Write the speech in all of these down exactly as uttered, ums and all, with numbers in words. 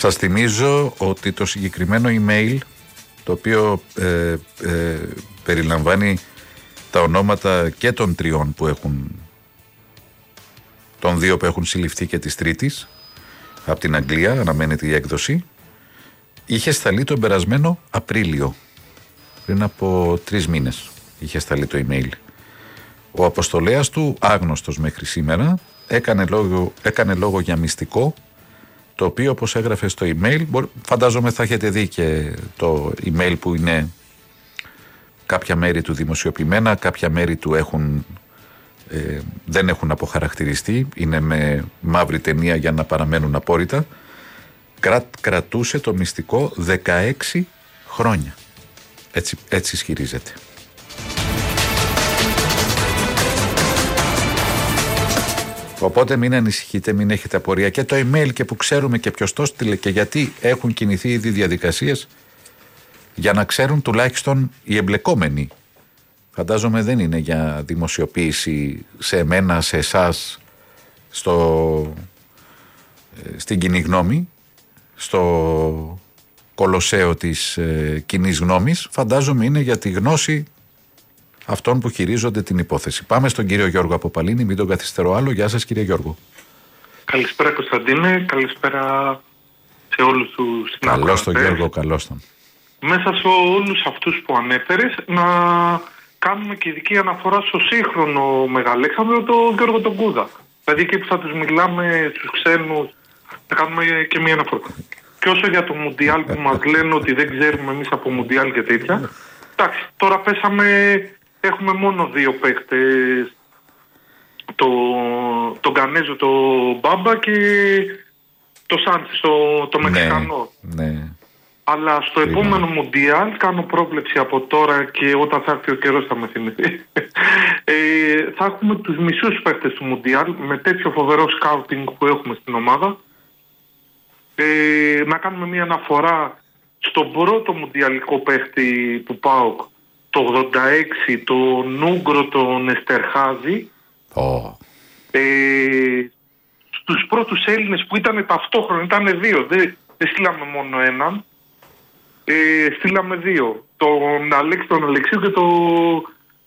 Σας θυμίζω ότι το συγκεκριμένο email, το οποίο ε, ε, περιλαμβάνει τα ονόματα και των τριών που έχουν, των δύο που έχουν συλληφθεί και της τρίτης, από την Αγγλία, αναμένεται η έκδοση, είχε σταλεί τον περασμένο Απρίλιο, πριν από τρεις μήνες είχε σταλεί το email. Ο αποστολέας του, άγνωστος μέχρι σήμερα, έκανε λόγο, έκανε λόγο για μυστικό, το οποίο, όπως έγραφε στο email, φαντάζομαι θα έχετε δει και το email που είναι κάποια μέρη του δημοσιοποιημένα, κάποια μέρη του έχουν, ε, δεν έχουν αποχαρακτηριστεί, είναι με μαύρη ταινία για να παραμένουν απόρριτα. Κρα, κρατούσε το μυστικό δεκαέξι χρόνια. Έτσι, έτσι ισχυρίζεται. Οπότε μην ανησυχείτε, μην έχετε απορία. Και το email και που ξέρουμε και ποιος το στείλε και γιατί έχουν κινηθεί ήδη διαδικασίες, για να ξέρουν τουλάχιστον οι εμπλεκόμενοι. Φαντάζομαι δεν είναι για δημοσιοποίηση σε εμένα, σε εσάς, στο, στην κοινή γνώμη, στο κολοσσέο της ε, κοινής γνώμης. Φαντάζομαι είναι για τη γνώση αυτών που χειρίζονται την υπόθεση. Πάμε στον κύριο Γιώργο από Παλίνη, μην τον καθυστερώ άλλο. Γεια σας, κύριε Γιώργο. Καλησπέρα, Κωνσταντίνε, καλησπέρα σε όλους τους συναδέλφους. Καλώς τον Γιώργο, καλώς τον. Μέσα σε όλους αυτούς που ανέφερες, να κάνουμε και ειδική αναφορά στο σύγχρονο Μεγαλέξανδρο, τον Γιώργο τον Κούδα. Δηλαδή εκεί που θα τους μιλάμε στους ξένους, να κάνουμε και μία αναφορά. Και όσο για το Μουντιάλ που μας λένε ότι δεν ξέρουμε εμείς από Μουντιάλ και τέτοια, εντάξει, τώρα πέσαμε, έχουμε μόνο δύο παίκτες, το, τον Κανέζο, το Μπάμπα και το Σάντσες, το, το Μεξικανό. Ναι, ναι. Αλλά στο Φύμα. επόμενο Μουντιάλ, κάνω πρόβλεψη από τώρα και όταν θα έρθει ο καιρός θα με θυμηθεί, ε, θα έχουμε τους μισούς παίκτες του Μουντιάλ με τέτοιο φοβερό σκάουτινγκ που έχουμε στην ομάδα. Ε, να κάνουμε μια αναφορά στον πρώτο μουντιαλικό παίχτη του ΠΑΟΚ το ογδόντα έξι, τον Ούγκρο, τον Εστερχάζη. Oh. Ε, στους πρώτους Έλληνες που ήταν ταυτόχρονα, ήταν δύο, δεν, δεν στείλαμε μόνο έναν, ε, στείλαμε δύο, τον Αλέξη τον Αλεξίου και τον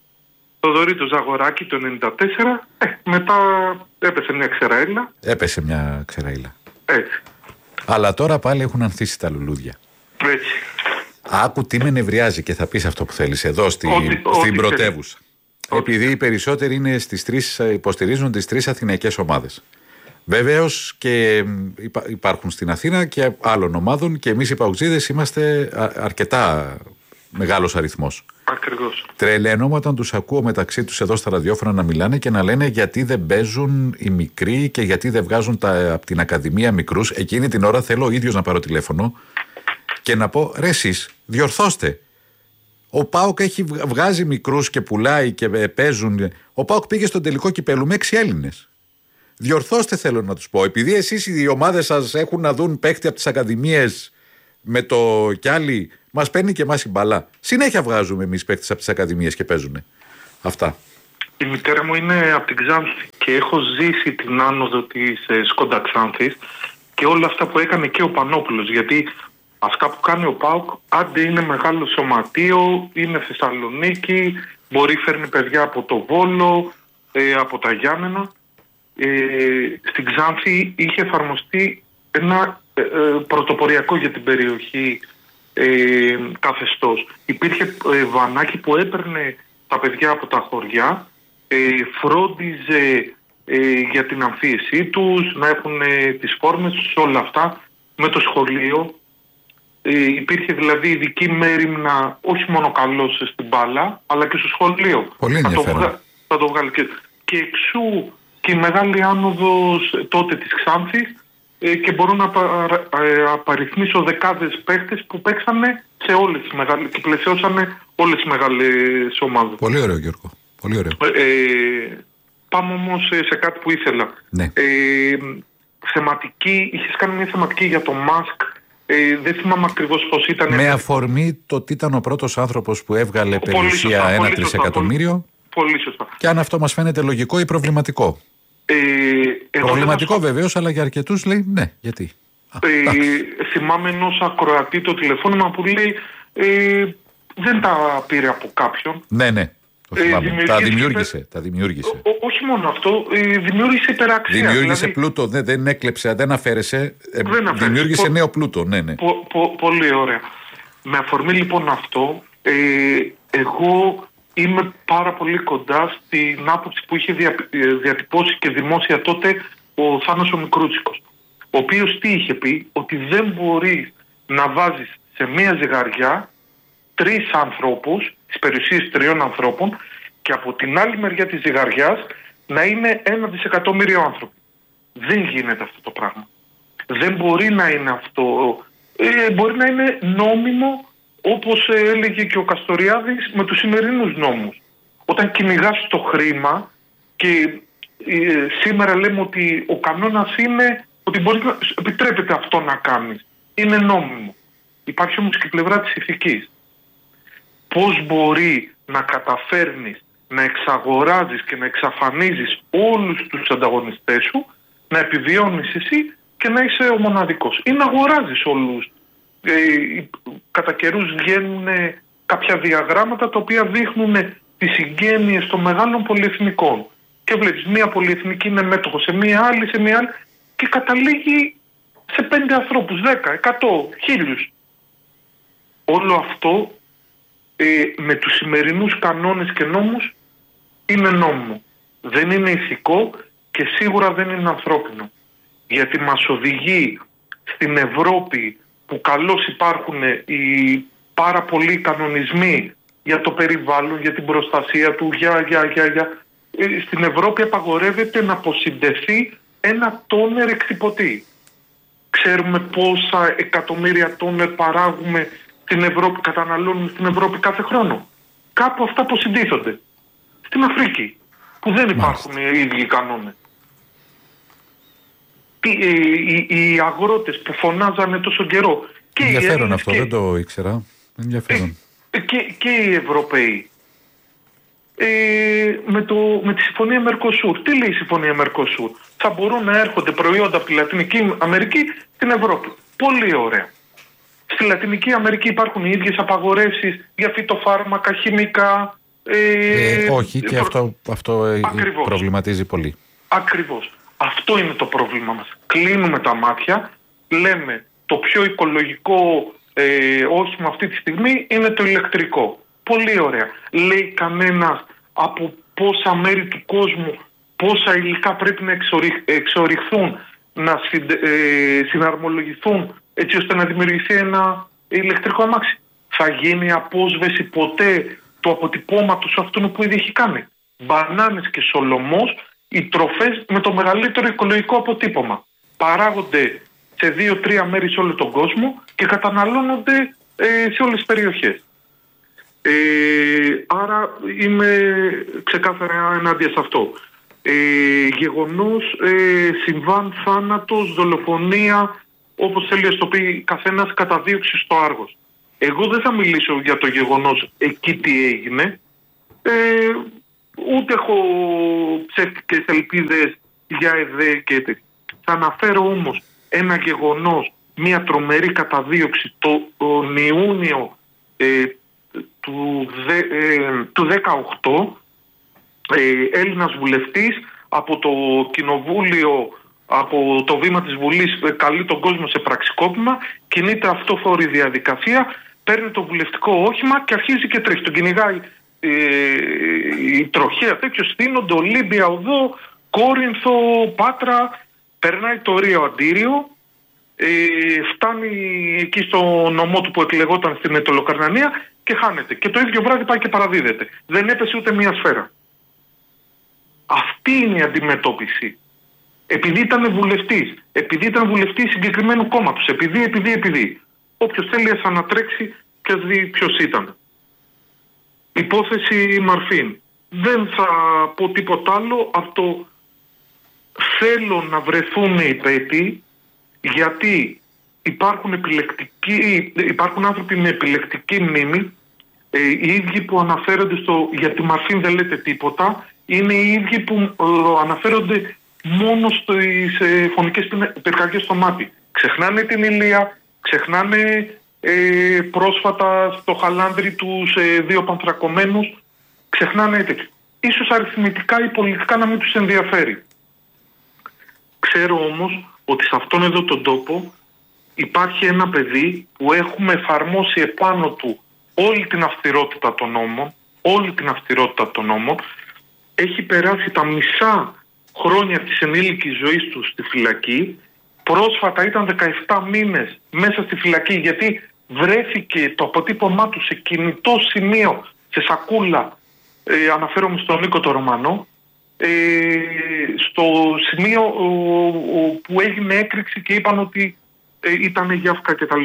το Δωρήτο Ζαγοράκη το ενενήντα τέσσερα. Ε, μετά έπεσε μια ξεραίλα. Έπεσε μια ξεραίλα. Έτσι. Αλλά τώρα πάλι έχουν ανθίσει τα λουλούδια. Έτσι. Άκου τι με νευριάζει και θα πεις αυτό που θέλεις εδώ στη, ό,τι, στην ό,τι πρωτεύουσα. Ό,τι. Επειδή οι περισσότεροι είναι στις τρεις, υποστηρίζουν τις τρεις αθηναϊκές ομάδες. Βέβαιως και υπάρχουν στην Αθήνα και άλλων ομάδων και εμείς οι παουτζίδες είμαστε αρκετά μεγάλος αριθμός. Ακριβώς. Τρελαίνομαι όταν τους ακούω μεταξύ τους εδώ στα ραδιόφωνα να μιλάνε και να λένε γιατί δεν παίζουν οι μικροί και γιατί δεν βγάζουν τα, από την Ακαδημία μικρούς. Εκείνη την ώρα θέλω ο ίδιος να πάρω τηλέφωνο και να πω ρε εσείς διορθώστε. Ο ΠΑΟΚ έχει βγάζει μικρούς και πουλάει και παίζουν. Ο ΠΑΟΚ πήγε στον τελικό κυπέλου με έξι Έλληνες. Διορθώστε θέλω να τους πω. Επειδή εσείς οι ομάδες σας έχουν να δουν παίκτη από τις ακαδημίες με το κι άλλοι, μας παίρνει και εμάς η μπαλά. Συνέχεια βγάζουμε εμείς παίκτες από τις ακαδημίες και παίζουνε. Αυτά. Η μητέρα μου είναι από την Ξάνθη και έχω ζήσει την άνοδο της ε, Σκόντα Ξάνθης και όλα αυτά που έκανε και ο Πανόπουλος. Γιατί αυτά που κάνει ο ΠΑΟΚ, άντε είναι μεγάλο σωματείο, είναι Θεσσαλονίκη, μπορεί φέρνει παιδιά από το Βόλο, ε, από τα Γιάννενα. Ε, στην Ξάνθη είχε εφαρμοστεί ένα ε, ε, πρωτοποριακό για την περιοχή ε, καθεστώς. Υπήρχε ε, βανάκι που έπαιρνε τα παιδιά από τα χωριά, ε, φρόντιζε ε, για την αμφίεσή τους, να έχουν ε, τις φόρμες τους, όλα αυτά με το σχολείο. Ε, υπήρχε δηλαδή ειδική μέριμνα, όχι μόνο καλός στην μπάλα, αλλά και στο σχολείο. Πολύ θα, το βγα... θα το βγάλει και, και εξού και η μεγάλη άνοδος τότε της Ξάνθης ε, και μπορώ να απα, ε, απαριθμίσω δεκάδες παίχτες που παίξανε σε όλες τις μεγάλες και πλαισιώσανε όλες τις μεγάλες ομάδες. Πολύ ωραίο Γιώργο. Πολύ ωραίο. Ε, πάμε όμως σε, σε κάτι που ήθελα. Ναι. Ε, θεματική, είχες κάνει μια θεματική για το Μάσκ. Ε, δεν θυμάμαι ακριβώς πώς ήταν. Με αφορμή το ότι ήταν ο πρώτος άνθρωπος που έβγαλε περιουσία σωστά, ένα τρισεκατομμύριο. Πολύ, πολύ σωστά. Και αν αυτό μας φαίνεται λογικό ή προβληματικό. Ε, προβληματικό βεβαίως, αλλά για αρκετούς λέει ναι, γιατί. Ε, θυμάμαι ενός ακροατή το τηλεφώνημα που λέει ε, δεν τα πήρε από κάποιον. Ναι, ναι. Το θυμάμαι. Ε, τα δημιούργησε. Υπε... Τα δημιούργησε. Ό, όχι μόνο αυτό, ε, δημιούργησε υπεραξία. Δημιούργησε δηλαδή... πλούτο, δεν, δεν έκλεψε, δεν αφαίρεσε. Ε, δεν αφαίρεσε. Δημιούργησε πο... νέο πλούτο, ναι, ναι. Πο, πο, πολύ ωραία. Με αφορμή λοιπόν αυτό, ε, εγώ είμαι πάρα πολύ κοντά στην άποψη που είχε δια, διατυπώσει και δημόσια τότε ο Θάνος ο Μικρούτσικος. Ο οποίος τι είχε πει, ότι δεν μπορεί να βάζεις σε μία ζυγαριά τρεις ανθρώπους, τις περιουσίες τριών ανθρώπων, και από την άλλη μεριά της ζυγαριάς να είναι ένα δισεκατομμύριο άνθρωποι. Δεν γίνεται αυτό το πράγμα. Δεν μπορεί να είναι αυτό. Ε, μπορεί να είναι νόμιμο, όπως έλεγε και ο Καστοριάδης, με τους σημερινούς νόμους. Όταν κυνηγάς το χρήμα και ε, σήμερα λέμε ότι ο κανόνας είναι ότι μπορεί να επιτρέπεται αυτό να κάνεις. Είναι νόμιμο. Υπάρχει όμως και η πλευρά της ηθικής. Πώς μπορεί να καταφέρνεις να εξαγοράζεις και να εξαφανίζεις όλους τους ανταγωνιστές σου, να επιβιώνεις εσύ και να είσαι ο μοναδικός. Ή να αγοράζεις όλους. Ε, κατά καιρούς βγαίνουν κάποια διαγράμματα τα οποία δείχνουν τις συγγένειες των μεγάλων πολυεθνικών. Και βλέπεις μία πολυεθνική είναι μέτοχο σε μία άλλη, σε μία άλλη και καταλήγει σε πέντε ανθρώπους, δέκα, εκατό, χίλιους. Όλο αυτό ε, με τους σημερινούς κανόνες και νόμους είναι νόμιμο. Δεν είναι ηθικό και σίγουρα δεν είναι ανθρώπινο. Γιατί μας οδηγεί στην Ευρώπη που καλώς υπάρχουν οι πάρα πολλοί κανονισμοί για το περιβάλλον, για την προστασία του, για, για, για, για. Ε, στην Ευρώπη απαγορεύεται να αποσυντεθεί ένα τόνερ εκτυπωτή. Ξέρουμε πόσα εκατομμύρια τόνερ παράγουμε στην Ευρώπη, καταναλώνουμε στην Ευρώπη κάθε χρόνο. Κάπου αυτά αποσυντήθονται. Στην Αφρική, που δεν υπάρχουν οι ίδιοι κανόνες. Οι, οι, οι αγρότες που φωνάζανε τόσο καιρό. Και ενδιαφέρον οι αυτό, και, δεν το ήξερα. Ενδιαφέρον. Και, και, και οι Ευρωπαίοι. Ε, με, το, με τη συμφωνία Μερκοσούρ. Τι λέει η συμφωνία Μερκοσούρ? Θα μπορούν να έρχονται προϊόντα από τη Λατινική Αμερική στην Ευρώπη. Πολύ ωραία. Στη Λατινική Αμερική υπάρχουν οι ίδιες απαγορεύσεις για φυτοφάρμακα, χημικά. Ε, ε, όχι, και προ... αυτό, αυτό προβληματίζει πολύ. Ακριβώς. Αυτό είναι το πρόβλημα μας. Κλείνουμε τα μάτια, λέμε το πιο οικολογικό ε, όχημα αυτή τη στιγμή είναι το ηλεκτρικό. Πολύ ωραία. Λέει κανένας από πόσα μέρη του κόσμου, πόσα υλικά πρέπει να εξοριχθούν, να συν, ε, συναρμολογηθούν έτσι ώστε να δημιουργηθεί ένα ηλεκτρικό αμάξι. Θα γίνει απόσβεση ποτέ του αποτυπώματος αυτού που ήδη έχει κάνει? Μπανάνες και Σολομός, οι τροφές με το μεγαλύτερο οικολογικό αποτύπωμα. Παράγονται σε δύο-τρία μέρη σε όλο τον κόσμο και καταναλώνονται ε, σε όλες τις περιοχές. Ε, άρα είμαι ξεκάθαρα ενάντια σε αυτό. Ε, γεγονός, ε, συμβάν, θάνατος, δολοφονία, όπως θέλει να το πει καθένας, καταδίωξη στο Άργος. Εγώ δεν θα μιλήσω για το γεγονός εκεί τι έγινε. Ε, ούτε έχω ψεύτικες ελπίδες για ΕΔΕ και τέτοια. Θα αναφέρω όμως ένα γεγονός, μια τρομερή καταδίωξη το, τον Ιούνιο ε, του, δε, ε, του δεκαοκτώ, ε, Έλληνας βουλευτής από το κοινοβούλιο, από το βήμα της Βουλής, ε, καλεί τον κόσμο σε πραξικόπημα, κινείται αυτόφορη διαδικασία, παίρνει το βουλευτικό όχημα και αρχίζει και τρέχει. Τον κυνηγάει ε, η τροχέα τέτοιο, στείνονται Ολύμπια Οδό, Κόρινθο, Πάτρα, περνάει το Ρίο Αντίριο, ε, φτάνει εκεί στο νομό του που εκλεγόταν στην Αιτωλοκαρνανία και χάνεται. Και το ίδιο βράδυ πάει και παραδίδεται. Δεν έπεσε ούτε μία σφαίρα. Αυτή είναι η αντιμετώπιση. Επειδή ήταν βουλευτής, επειδή ήταν βουλευτής συγκεκριμένου κόμματος, επειδή, επειδή, επειδή. Όποιος θέλει ας ανατρέξει και ας δει ποιος ήταν. Υπόθεση Μαρφίν. Δεν θα πω τίποτα άλλο από το θέλω να βρεθούν οι υπέτειοι, γιατί υπάρχουν, επιλεκτικοί, υπάρχουν άνθρωποι με επιλεκτική μνήμη, ε, οι ίδιοι που αναφέρονται στο για τη Μαρφίν δεν λέτε τίποτα, είναι οι ίδιοι που ε, αναφέρονται μόνο στις ε, φωνικές πυρκαγιές στο μάτι. Ξεχνάνε την Ηλία, ξεχνάνε ε, πρόσφατα στο Χαλάνδρι τους ε, δύο πανθρακωμένους, ξεχνάνε τέτοιο. Ίσως αριθμητικά ή πολιτικά να μην τους ενδιαφέρει. Ξέρω όμως ότι σε αυτόν εδώ τον τόπο υπάρχει ένα παιδί που έχουμε εφαρμόσει επάνω του όλη την αυστηρότητα των νόμων, όλη την αυστηρότητα των νόμων, έχει περάσει τα μισά χρόνια της ενήλικης ζωής του στη φυλακή, πρόσφατα ήταν δεκαεπτά μήνες μέσα στη φυλακή γιατί βρέθηκε το αποτύπωμά του σε κινητό σημείο, σε σακούλα, ε, αναφέρομαι στον Νίκο το Ρωμανό, ε, στο σημείο ο, ο, που έγινε έκρηξη και είπαν ότι ε, ήταν γιάφκα κτλ.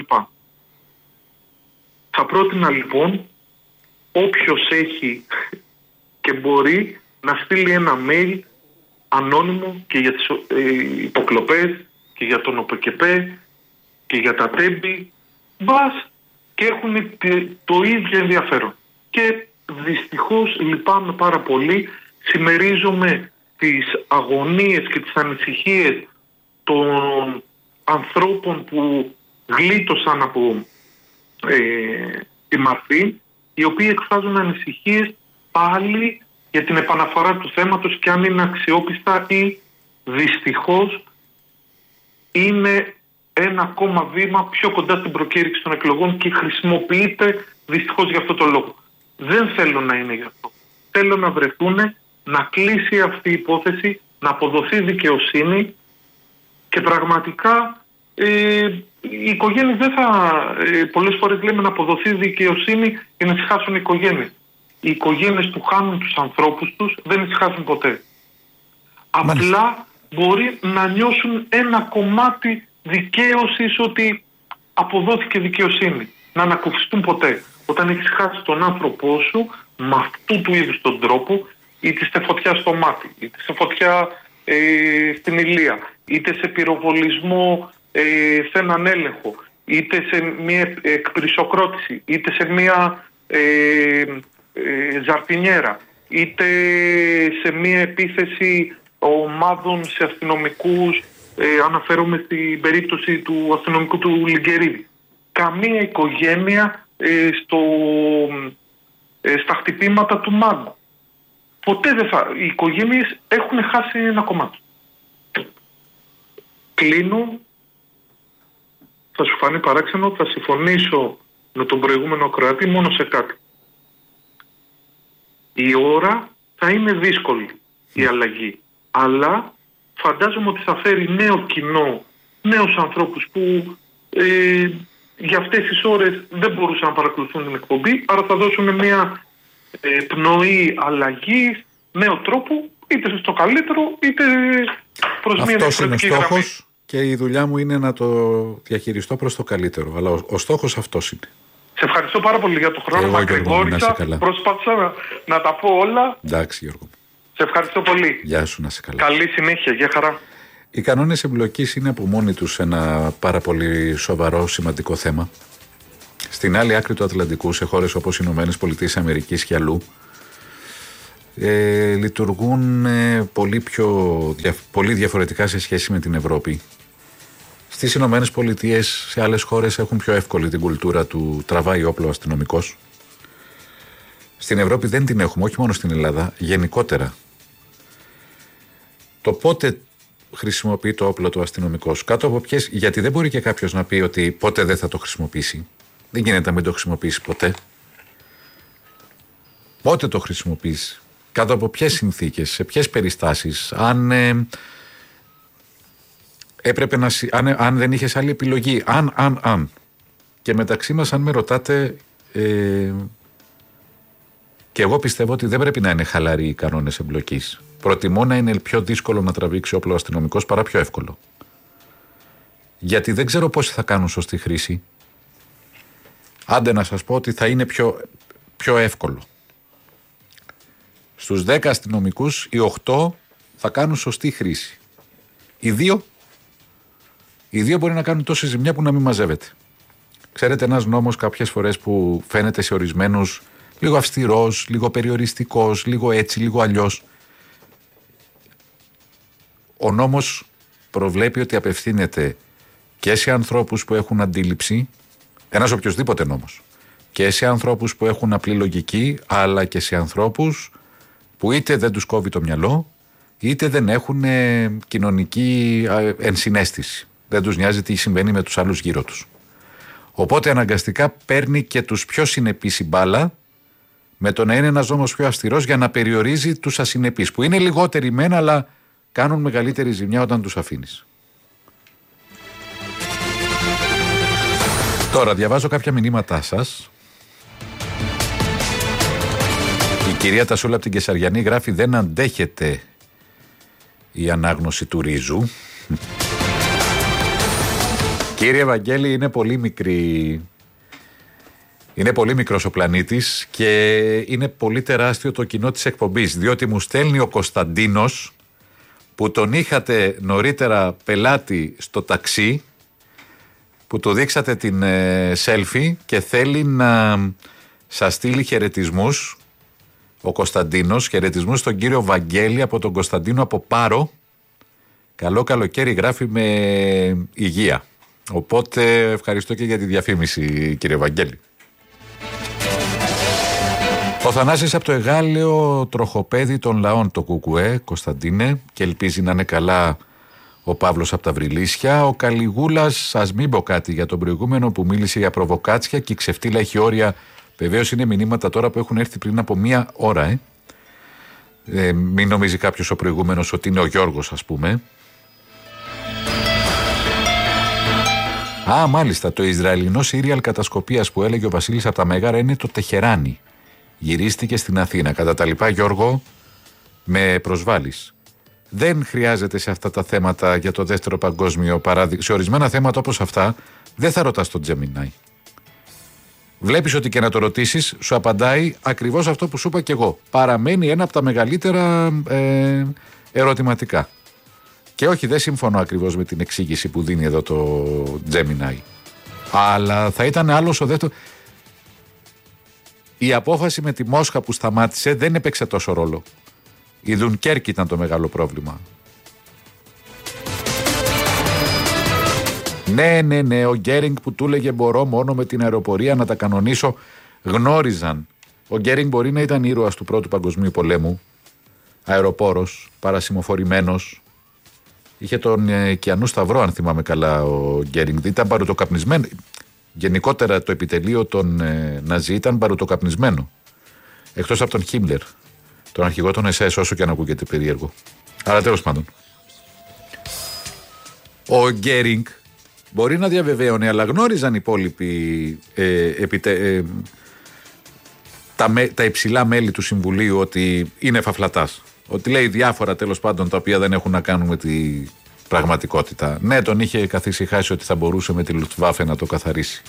Θα πρότεινα λοιπόν όποιος έχει και μπορεί να στείλει ένα mail ανώνυμο και για τις ε, υποκλοπές και για τον ΟΠΕΚΕΠΕ και για τα τέμπη, μπας και έχουν το ίδιο ενδιαφέρον. Και δυστυχώς λυπάμαι πάρα πολύ, συμμερίζομαι τις αγωνίες και τις ανησυχίες των ανθρώπων που γλίτωσαν από ε, τη μορφή, οι οποίοι εκφράζουν ανησυχίες πάλι για την επαναφορά του θέματος και αν είναι αξιόπιστα ή δυστυχώς είναι ένα ακόμα βήμα πιο κοντά στην προκήρυξη των εκλογών και χρησιμοποιείται δυστυχώς για αυτό το λόγο. Δεν θέλω να είναι γι' αυτό. Θέλω να βρεθούν, να κλείσει αυτή η υπόθεση, να αποδοθεί δικαιοσύνη και πραγματικά ε, οι οικογένειες δεν θα... Ε, πολλές φορές λέμε να αποδοθεί δικαιοσύνη για να ησυχάσουν οι οικογένειες. Οι οικογένειες που χάνουν τους ανθρώπους τους δεν ησυχάσουν ποτέ. Μάλιστα. Απλά μπορεί να νιώσουν ένα κομμάτι δικαίωσης ότι αποδόθηκε δικαιοσύνη. Να ανακουφιστούν ποτέ. Όταν έχεις χάσει τον άνθρωπό σου με αυτού του είδους τον τρόπο, είτε σε φωτιά στο μάτι, είτε σε φωτιά ε, στην Ηλία, είτε σε πυροβολισμό ε, σε έναν έλεγχο, είτε σε μια εκπρισοκρότηση, είτε σε μια ε, ε, ζαρτινιέρα, είτε σε μια επίθεση ομάδων σε αστυνομικούς, ε, αναφέρομαι στην περίπτωση του αστυνομικού του Λιγκερίδη. Καμία οικογένεια ε, στο, ε, στα χτυπήματα του Μάγκου. Ποτέ δεν θα... Οι οικογένειες έχουν χάσει ένα κομμάτι. Κλείνω. Θα σου φανεί παράξενο, θα συμφωνήσω με τον προηγούμενο ακροατή μόνο σε κάτι. Η ώρα θα είναι δύσκολη η αλλαγή. Αλλά φαντάζομαι ότι θα φέρει νέο κοινό, νέους ανθρώπους που ε, για αυτές τις ώρες δεν μπορούσαν να παρακολουθούν την εκπομπή, άρα θα δώσουν μια ε, πνοή αλλαγής, νέο τρόπο, είτε στο καλύτερο, είτε προς μια διαφορετική γραμμή. Αυτός είναι ο στόχος και η δουλειά μου είναι να το διαχειριστώ προς το καλύτερο, αλλά ο, ο στόχος αυτός είναι. Σε ευχαριστώ πάρα πολύ για τον χρόνο, μακρηγόρησα, προσπάθησα να, να τα πω όλα. Εντάξει Γιώργο. Σε ευχαριστώ πολύ. Γεια σου, να σε καλά. Καλή συνέχεια, γεια χαρά. Οι κανόνες εμπλοκής είναι από μόνοι τους ένα πάρα πολύ σοβαρό, σημαντικό θέμα. Στην άλλη άκρη του Ατλαντικού, σε χώρες όπως οι Ηνωμένες Πολιτείες Αμερικής και αλλού, ε, λειτουργούν ε, πολύ, πιο, δια, πολύ διαφορετικά σε σχέση με την Ευρώπη. Στις Ηνωμένες Πολιτείες, σε άλλες χώρες έχουν πιο εύκολη την κουλτούρα του τραβάει όπλο αστυνομικός. Στην Ευρώπη δεν την έχουμε, όχι μόνο στην Ελλάδα, γενικότερα. Το πότε χρησιμοποιεί το όπλο του αστυνομικός, κάτω από ποιες, γιατί δεν μπορεί και κάποιος να πει ότι πότε δεν θα το χρησιμοποιήσει. Δεν γίνεται να μην το χρησιμοποιήσει ποτέ. Πότε το χρησιμοποιείς, κάτω από ποιες συνθήκες, σε ποιες περιστάσεις, αν ε, έπρεπε να, αν, αν δεν είχες άλλη επιλογή, αν, αν, αν. Και μεταξύ μας, αν με ρωτάτε, ε, και εγώ πιστεύω ότι δεν πρέπει να είναι χαλαροί οι κανόνες εμπλοκής. Προτιμώ να είναι πιο δύσκολο να τραβήξει όπλο αστυνομικός παρά πιο εύκολο. Γιατί δεν ξέρω πόσοι θα κάνουν σωστή χρήση. Άντε να σας πω ότι θα είναι πιο, πιο εύκολο. Στους δέκα αστυνομικούς, οι οκτώ θα κάνουν σωστή χρήση. Οι δύο, οι δύο μπορεί να κάνουν τόση ζημιά που να μην μαζεύεται. Ξέρετε, ένας νόμος κάποιες φορές που φαίνεται σε ορισμένους λίγο αυστηρός, λίγο περιοριστικός, λίγο έτσι, λίγο αλλιώς. Ο νόμος προβλέπει ότι απευθύνεται και σε ανθρώπους που έχουν αντίληψη, ένας οποιοσδήποτε νόμος, και σε ανθρώπους που έχουν απλή λογική, αλλά και σε ανθρώπους που είτε δεν τους κόβει το μυαλό, είτε δεν έχουν ε, κοινωνική ε, ενσυναίσθηση. Δεν τους νοιάζει τι συμβαίνει με τους άλλους γύρω τους. Οπότε αναγκαστικά παίρνει και τους πιο συνεπείς η μπάλα, με το να είναι ένας νόμος πιο αυστηρός για να περιορίζει τους ασυνεπείς, που είναι λιγότεροι μεν, αλλά κάνουν μεγαλύτερη ζημιά όταν τους αφήνεις. Τώρα διαβάζω κάποια μηνύματά σας. Η κυρία Τασούλα από την Κεσαριανή γράφει: δεν αντέχεται η ανάγνωση του ρίζου. Κύριε Βαγγέλη, είναι πολύ μικρή. Είναι πολύ μικρός ο πλανήτης και είναι πολύ τεράστιο το κοινό της εκπομπής, διότι μου στέλνει ο Κωνσταντίνος, που τον είχατε νωρίτερα πελάτη στο ταξί, που του δείξατε την ε, selfie και θέλει να σας στείλει χαιρετισμούς. Ο Κωνσταντίνος, χαιρετισμούς στον κύριο Βαγγέλη από τον Κωνσταντίνο από Πάρο. Καλό καλοκαίρι, γράφει, με υγεία. Οπότε ευχαριστώ και για τη διαφήμιση, κύριε Βαγγέλη. Ο Θανάσης από το Εγάλεο, τροχοπέδι των λαών, το Κουκουέ, Κωνσταντίνε, και ελπίζει να είναι καλά ο Παύλος από τα Βρυλίσια. Ο Καλιγούλας, ας μην πω κάτι για τον προηγούμενο που μίλησε για προβοκάτσια και η ξεφτύλα έχει όρια. Βεβαίως είναι μηνύματα τώρα που έχουν έρθει πριν από μία ώρα. Ε. Ε, μην νομίζει κάποιος ο προηγούμενος ότι είναι ο Γιώργος, ας πούμε. Α, μάλιστα, το Ισραηλινό σύριαλ κατασκοπίας που έλεγε ο Βασίλης από τα Μέγαρα είναι το Τεχεράνι. Γυρίστηκε στην Αθήνα. Κατά τα λοιπά, Γιώργο, με προσβάλλεις. Δεν χρειάζεται σε αυτά τα θέματα για το δεύτερο παγκόσμιο παράδειγμα. Σε ορισμένα θέματα όπως αυτά, δεν θα ρωτάς τον Τζεμινάι. Βλέπεις ότι και να το ρωτήσεις, σου απαντάει ακριβώς αυτό που σου είπα και εγώ. Παραμένει ένα από τα μεγαλύτερα ε, ερωτηματικά. Και όχι, δεν συμφωνώ ακριβώς με την εξήγηση που δίνει εδώ το Gemini. Αλλά θα ήταν άλλος ο δεύτερο. Η απόφαση με τη Μόσχα που σταμάτησε δεν έπαιξε τόσο ρόλο. Η Δουνκέρκη ήταν το μεγάλο πρόβλημα. Ναι, ναι, ναι, ο Γκέρινγκ που του έλεγε μπορώ μόνο με την αεροπορία να τα κανονίσω, γνώριζαν. Ο Γκέρινγκ μπορεί να ήταν ήρωας του Πρώτου Παγκοσμίου Πολέμου, αεροπόρος, παρασημοφορημένος. Είχε τον ε, Κιανού Σταυρό, αν θυμάμαι καλά, ο Γκέρινγκ. Ήταν παρουτοκαπνισμένο. Γενικότερα το επιτελείο των ε, Ναζί ήταν παρουτοκαπνισμένο. Εκτός από τον Χίμλερ, τον αρχηγό των ες ες, όσο και αν ακούγεται περίεργο. Αλλά τέλος πάντων. Ο Γκέρινγκ μπορεί να διαβεβαίωνε, αλλά γνώριζαν οι υπόλοιποι ε, επιτε, ε, τα, με, τα υψηλά μέλη του Συμβουλίου ότι είναι φαφλατάς. Ότι λέει διάφορα τέλος πάντων τα οποία δεν έχουν να κάνουν με τη πραγματικότητα. Ναι, τον είχε καθησυχάσει ότι θα μπορούσε με τη Λουφτβάφε να το καθαρίσει.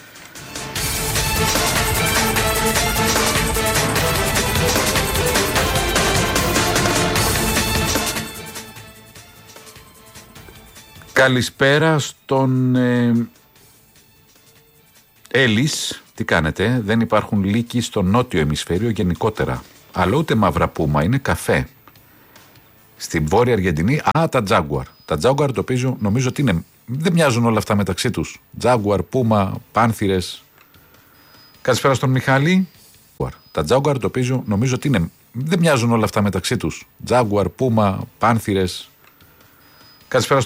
Καλησπέρα στον ε, Έλλης. Τι κάνετε? Δεν υπάρχουν λύκοι στο νότιο ημισφαίριο γενικότερα. Αλλά ούτε μαύρα πούμα, είναι καφέ. Στην Βόρεια Αργεντινή, α, τα Jaguar. Τα Jaguar το οποίο νομίζω ότι είναι. Δεν μοιάζουν όλα αυτά μεταξύ τους. Jaguar, πούμα, πάνθυρες. Καλησπέρα στον Μιχάλη. Τα Jaguar το οποίο νομίζω ότι είναι. Δεν μοιάζουν όλα αυτά μεταξύ τους. Jaguar, πούμα, πάνθυρες. Καλησπέρα